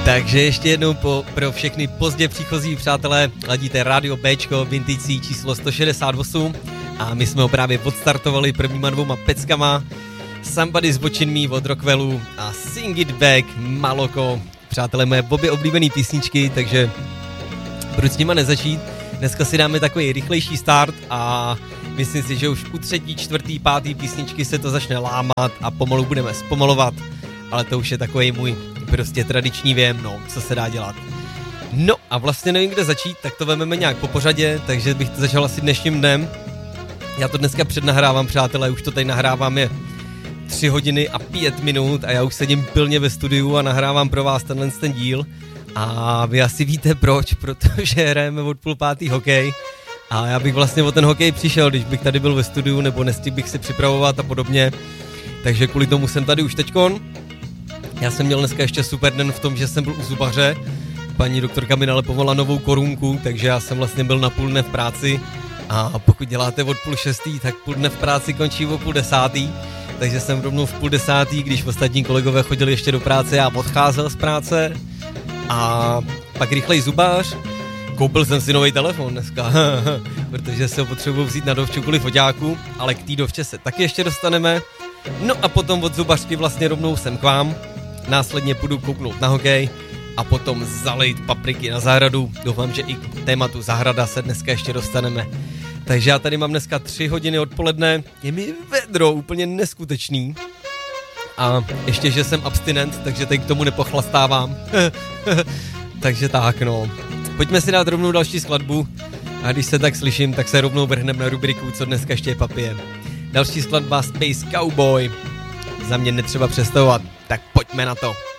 Takže ještě jednou pro všechny pozdě příchozí přátelé, ladíte Radio Bčko, Vintage číslo 168 a my jsme ho právě odstartovali prvníma 2 peckama. Somebody's Watching Me od Rockwellu a Sing It Back Maloko. Přátelé, moje obě oblíbené písničky, takže proč s nima nezačít? Dneska si dáme takový rychlejší start a myslím si, že už u 3., 4., 5. písničky se to začne lámat a pomalu budeme zpomalovat, ale to už je takový můj prostě tradiční věm, no, co se dá dělat. No a vlastně nevím, kde začít, tak to vezmeme nějak po pořadě, takže bych to začal asi dnešním dnem. Já to dneska přednahrávám, přátelé, už to tady nahrávám je 3 hodiny a 5 minut a já už sedím pilně ve studiu a nahrávám pro vás ten díl. A vy asi víte proč, protože hrajeme od 4:30 hokej a já bych vlastně o ten hokej přišel, když bych tady byl ve studiu nebo nestihl bych se připravovat a podobně. Takže kvůli tomu jsem tady už teďkon. Já jsem měl dneska ještě super den v tom, že jsem byl u zubaře. Paní doktorka mi nalepovala novou korunku, takže já jsem vlastně byl na půl dne v práci. A pokud děláte od 5:30, tak půl dne v práci končí o 9:30. Takže jsem rovnou v 9:30, když ostatní kolegové chodili ještě do práce, já odcházel z práce. A pak rychlej zubář. Koupil jsem si nový telefon dneska, protože se ho potřebuji vzít na dovču kvůli foťáku, ale k té dovče se taky ještě dostaneme. No a potom od zubařky vlastně rovnou sem k vám. Následně půjdu kouknout na hokej a potom zalejt papriky na zahradu. Doufám, že i k tématu zahrada se dneska ještě dostaneme. Takže já tady mám dneska 3 hodiny odpoledne, je mi vedro úplně neskutečný. A ještě, že jsem abstinent, takže teď k tomu nepochlastávám. Takže tak, no. Pojďme si dát rovnou další skladbu a když se tak slyším, tak se rovnou vrhneme na rubriku, co dneska ještě je papír. Další skladba Space Cowboy. Za mě netřeba představovat, tak pojďme na to.